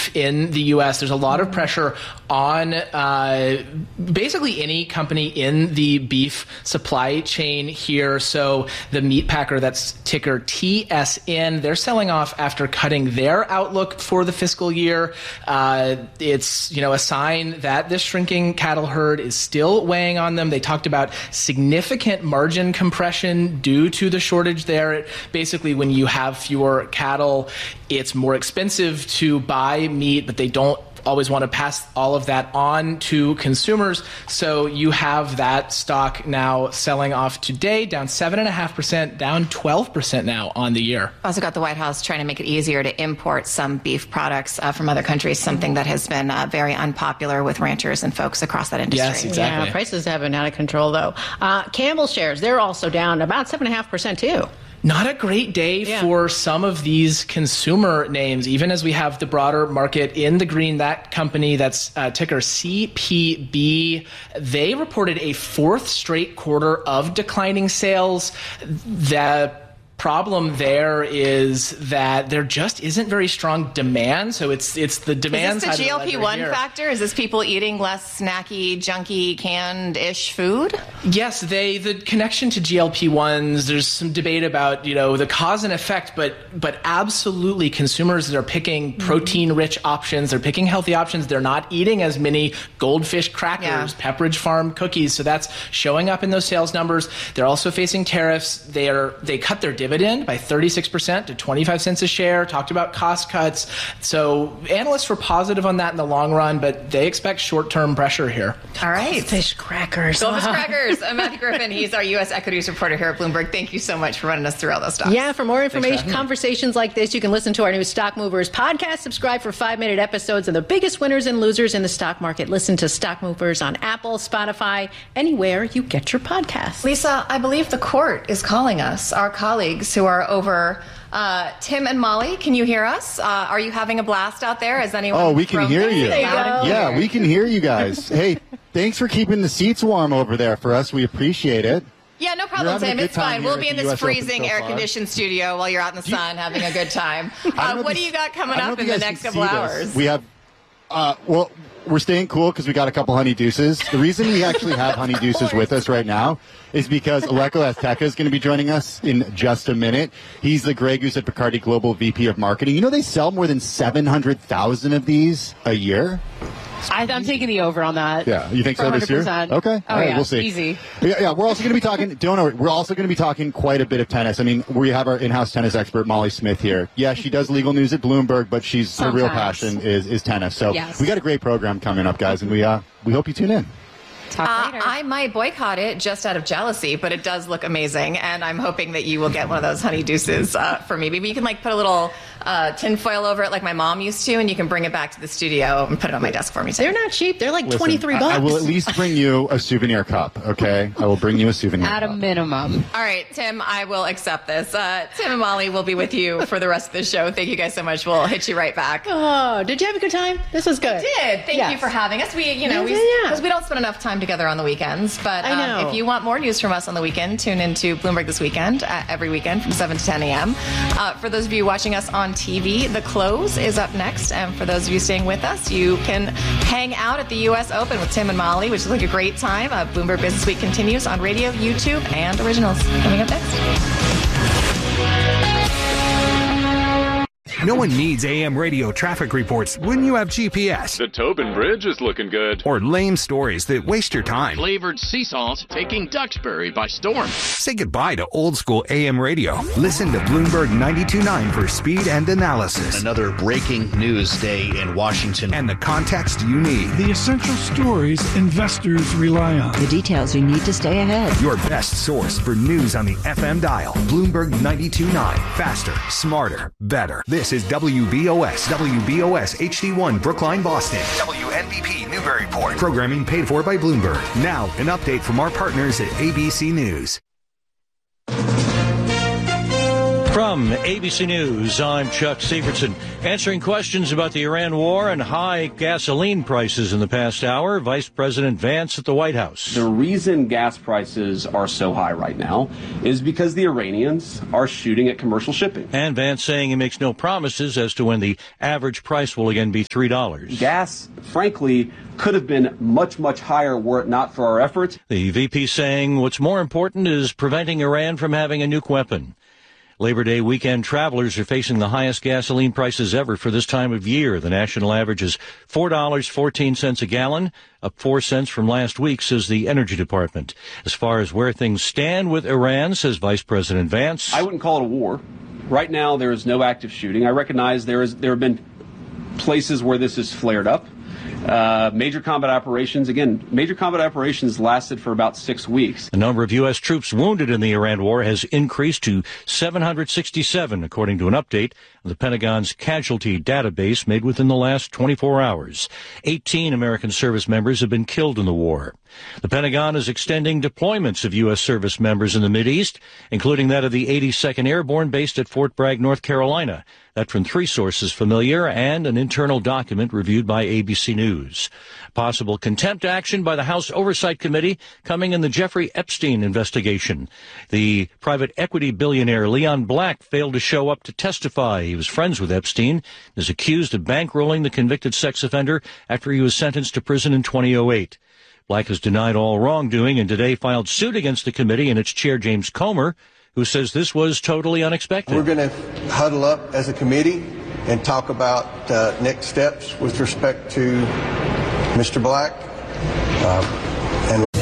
beef in the U.S. There's a lot of pressure on basically any company in the beef supply chain here. So the meat packer, that's ticker TSN, they're selling off after cutting their outlook for the fiscal year. It's, a sign that this shrinking cattle herd is still weighing on them. They talked about significant margin compression due to the shortage there. Basically, when you have fewer cattle, it's more expensive to buy meat, but they don't always want to pass all of that on to consumers. So you have that stock now selling off today, down 7.5%, down 12% now on the year. Also got the White House trying to make it easier to import some beef products from other countries, something that has been very unpopular with ranchers and folks across that industry. Yes, exactly. Yeah, prices have been out of control, though. Campbell shares, they're also down about 7.5% too. Not a great day for some of these consumer names, even as we have the broader market in the green. That company, that's ticker CPB, they reported a fourth straight quarter of declining sales. The problem there is that there just isn't very strong demand. So it's the demand side. Is this the GLP-1 factor? Is this people eating less snacky, junky, canned-ish food? Yes, the connection to GLP-1s, there's some debate about, the cause and effect, but absolutely consumers are picking protein-rich options. They're picking healthy options. They're not eating as many Goldfish crackers, Pepperidge Farm cookies. So that's showing up in those sales numbers. They're also facing tariffs. They cut their dividend by 36% to 25 cents a share, talked about cost cuts. So analysts were positive on that in the long run, but they expect short-term pressure here. All right. Goldfish crackers. Goldfish crackers. I'm Matthew Griffin. He's our U.S. equities reporter here at Bloomberg. Thank you so much for running us through all those stocks. Yeah, for more information, conversations like this, you can listen to our new Stock Movers podcast. Subscribe for 5-minute episodes of the biggest winners and losers in the stock market. Listen to Stock Movers on Apple, Spotify, anywhere you get your podcasts. Lisa, I believe the court is calling us, our colleagues who are over. Tim and Molly, can you hear us? Are you having a blast out there? Is anyone? Oh, we can hear you. Yeah, we can hear you guys. Hey, thanks for keeping the seats warm over there for us. We appreciate it. Yeah, no problem, Tim. It's fine. We'll be in this freezing air-conditioned studio while you're out in the sun having a good time. What do you got coming up in the next couple hours? We have, we're staying cool because we got a couple honey deuces. The reason we actually have honey deuces with us right now is because Aleko Azteca is going to be joining us in just a minute. He's the Grey Goose at Bacardi Global VP of Marketing. They sell more than 700,000 of these a year. I'm taking the over on that. Yeah, you think so this year? Okay. All right, we'll see. Easy. Yeah, we're also going to be talking, we're also going to be talking quite a bit of tennis. I mean, we have our in-house tennis expert, Molly Smith, here. Yeah, she does legal news at Bloomberg, but her real passion is tennis. So we got a great program coming up, guys, and we hope you tune in. I might boycott it just out of jealousy, but it does look amazing, and I'm hoping that you will get one of those honey deuces for me. Maybe you can put a little tinfoil over it like my mom used to, and you can bring it back to the studio and put it on my desk for me too. They're not cheap. They're like $23. I will at least bring you a souvenir cup, okay? I will bring you a souvenir cup. At a minimum. All right, Tim, I will accept this. Tim and Molly will be with you for the rest of the show. Thank you guys so much. We'll hit you right back. Oh, did you have a good time? This was good. I did. Thank you for having us. Because we don't spend enough time together on the weekends, but if you want more news from us on the weekend, tune into Bloomberg This Weekend every weekend from 7 to 10 a.m. For those of you watching us on TV, The Close is up next, and for those of you staying with us, you can hang out at the U.S. Open with Tim and Molly, which is like a great time. Bloomberg Business Week continues on radio, YouTube, and Originals. Coming up next. No one needs AM radio traffic reports when you have GPS. The Tobin Bridge is looking good. Or lame stories that waste your time. Flavored sea salt taking Duxbury by storm. Say goodbye to old school AM radio. Listen to Bloomberg 92.9 for speed and analysis. Another breaking news day in Washington. And the context you need. The essential stories investors rely on. The details you need to stay ahead. Your best source for news on the FM dial. Bloomberg 92.9. Faster, smarter, better. This is WBOS HD1 Brookline, Boston. WNBP Newburyport. Programming paid for by Bloomberg. Now, an update from our partners at ABC News. From ABC News, I'm Chuck Severson. Answering questions about the Iran war and high gasoline prices in the past hour, Vice President Vance at the White House. The reason gas prices are so high right now is because the Iranians are shooting at commercial shipping. And Vance saying he makes no promises as to when the average price will again be $3. Gas, frankly, could have been much, much higher were it not for our efforts. The VP saying what's more important is preventing Iran from having a nuke weapon. Labor Day weekend travelers are facing the highest gasoline prices ever for this time of year. The national average is $4.14 a gallon, up 4 cents from last week, says the Energy Department. As far as where things stand with Iran, says Vice President Vance, I wouldn't call it a war. Right now, there is no active shooting. I recognize there have been places where this has flared up. Major combat operations lasted for about 6 weeks. The number of U.S. troops wounded in the Iran war has increased to 767, according to an update of the Pentagon's casualty database made within the last 24 hours. 18 American service members have been killed in the war. The Pentagon is extending deployments of U.S. service members in the Mideast, including that of the 82nd Airborne based at Fort Bragg, North Carolina. That from 3 sources familiar and an internal document reviewed by ABC News. Possible contempt action by the House Oversight Committee coming in the Jeffrey Epstein investigation. The private equity billionaire Leon Black failed to show up to testify. He was friends with Epstein, is accused of bankrolling the convicted sex offender after he was sentenced to prison in 2008. Black has denied all wrongdoing and today filed suit against the committee and its chair, James Comer, who says this was totally unexpected. We're going to huddle up as a committee and talk about next steps with respect to Mr. Black.